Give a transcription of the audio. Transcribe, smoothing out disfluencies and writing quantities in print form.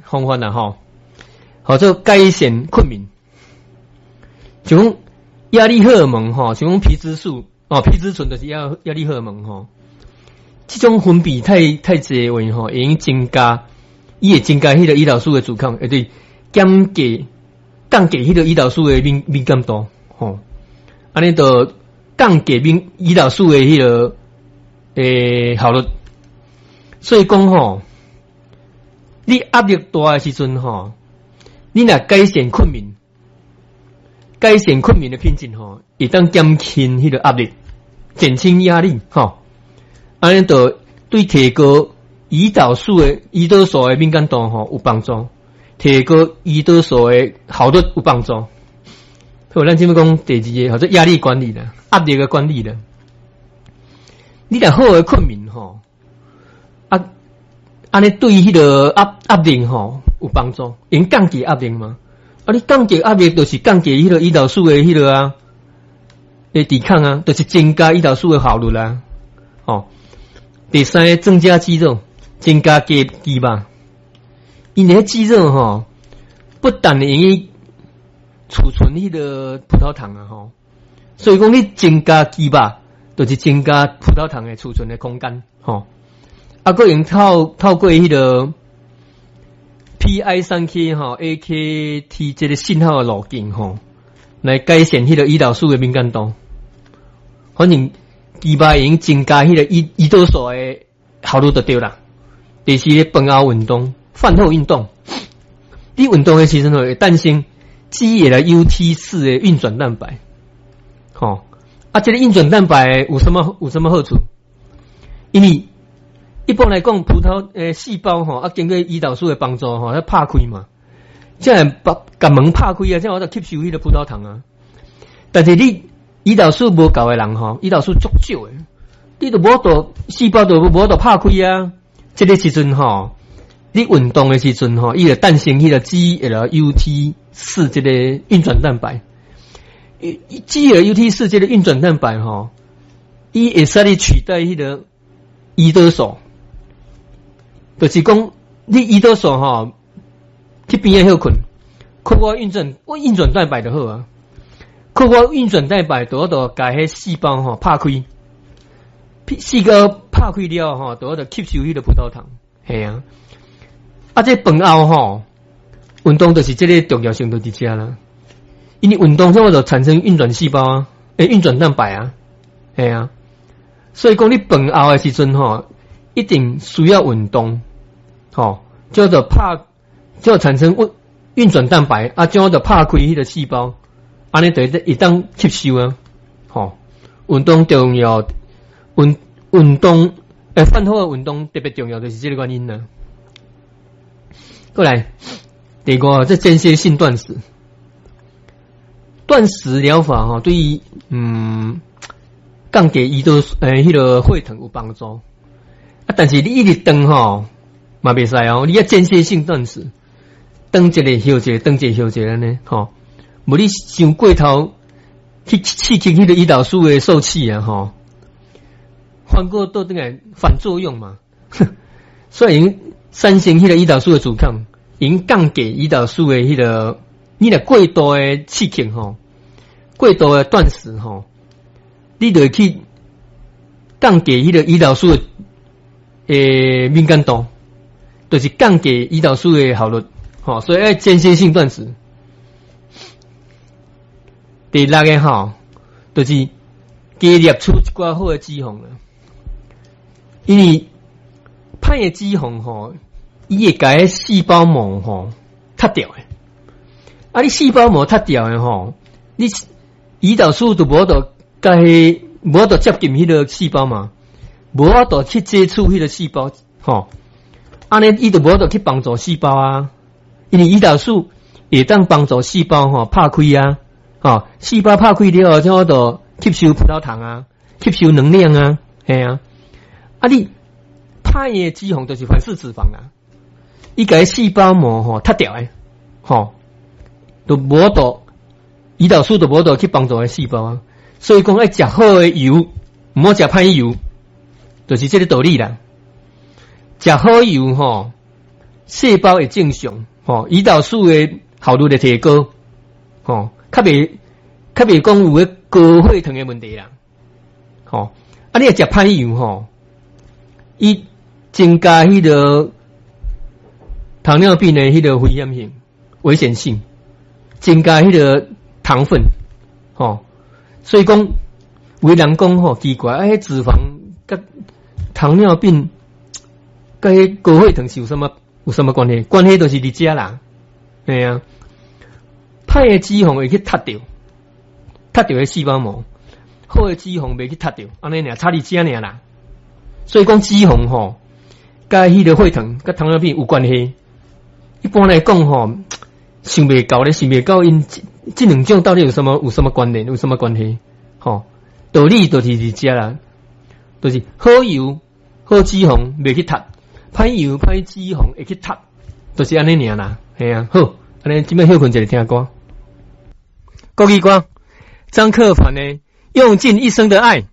方法啦吼，或者改善困眠，就讲压力荷尔蒙吼，像讲皮质素哦，皮质醇就是压力荷尔蒙吼，这种分泌太济的话吼，会用增加，伊会增加迄个胰岛素的阻抗，对，降低迄个胰岛素的敏感度吼，安尼就降低胰岛素的迄个效率，所以讲吼。你压力大的时阵吼，你若改善困眠的品质吼，会当减轻迄个压力，减轻压力吼。安尼就对提高胰岛素的敏感度吼有帮助，提高胰岛素的效率有帮助。好，咱即么讲第二个，或者压力管理啦，压力的管理啦。你若好的困眠吼。安尼对迄个压力吼有帮助，因降低压力嘛。你降低压力就是降低迄个胰岛素的迄个啊，抵抗啊，就是增加胰岛素的效率啦。哦，第三个增加肌肉，增加肌肉。因为肌肉吼，不但会用于储存迄个葡萄糖啊吼，所以讲你增加肌肉，就是增加葡萄糖的储存的空间吼。个用透过迄个 PI3K 吼 AKT 这个信号的路径吼，来改善迄个胰岛素的敏感度。反正肌肉已经增加迄个胰岛素的效率就对啦。第四个饭后运动、饭后运动，你运动的时阵会诞生肌液的 UT4 的运转蛋白。吼，这个运转蛋白有什么好处？因为一般来讲，细胞吼经过胰岛素的帮助吼，它拍开嘛，这样把门拍开啊，这样我就吸收迄个葡萄糖啊。但是你胰岛素无够的人吼，胰岛素足少的，你都无度细胞都无度拍开啊。这个时阵吼，你运动的时阵吼，伊就诞生迄个 GLUT4 这个运转蛋白。GLUT4 这个运转蛋白吼，伊会使你取代迄个胰岛素。就是讲，你胰岛素吼去边仔休困，靠我运转蛋白就好啊。靠我运转蛋白，就甲迄细胞吼拍开，细胞拍开了吼，就吸收迄个葡萄糖，系啊。这饭后吼运动就是这个重要性就伫遮啦。因为运动之后就产生运转细胞啊，运转蛋白啊，系啊。所以讲你饭后的时阵吼，一定需要运动。叫做就产生运转蛋白啊，叫做拍开迄个细胞，安尼就会当吸收啊。运动重要，运动饭后的运动特别重要，就是这个原因啦。过来，第五，这间歇性断食，断食疗法哈，对于降低胰岛迄个血糖有帮助啊，但是你一直断吼。嘛袂使哦，你要间歇性断食，断一个休一个，断一个休一个呢，无你伤过头去刺激迄个胰岛素的受气啊，反过倒转来反作用嘛，所以产生迄个胰岛素的阻抗，因降低胰岛素的迄个，你若过度的刺激过度的断食你就去降低迄个胰岛素的敏感度。就是降低胰岛素的效率，所以要间歇性断食。第六个就是加摄出一寡好的脂肪啦，因为歹的脂肪伊会甲细胞膜拆掉的，你细胞膜拆掉的你胰岛素就无度接近迄个细胞嘛，无法度去接触迄个细胞安尼伊就无得去帮助细胞啊，因为胰岛素会当帮助细胞拍开啊，细胞拍开了后，就就吸收葡萄糖啊，吸收能量啊，系啊。你歹的脂肪就是反式脂肪啊，伊甲细胞膜拆掉就无得胰岛素就无得去帮助细胞啊，所以讲要食好的油，毋好食歹油，就是这个道理啦。食好油细胞会正常，胰岛素的效率会提高，较袂讲有个高血糖的问题啦，你若食歹油伊增加迄个糖尿病的迄个危险性、危险性，增加迄个糖分，所以讲有人讲奇怪，脂肪甲糖尿病甲迄高血糖是有什么关系？关系就是伫遮啦，对啊，歹的脂肪会去踢掉迄细胞膜，好的脂肪袂去踢掉，安尼尔差伫遮尔啦。所以讲脂肪甲迄个血糖甲糖尿病有关系。一般来讲想袂到因这两种到底有什么关联，有什么关系？道理就是伫遮啦，就是好油好脂肪袂去踢，歹油歹脂肪会去踢，就是安尼尔啦。系啊，好，安尼今摆休困一下听歌，国语歌，张克凡的《用尽一生的爱》。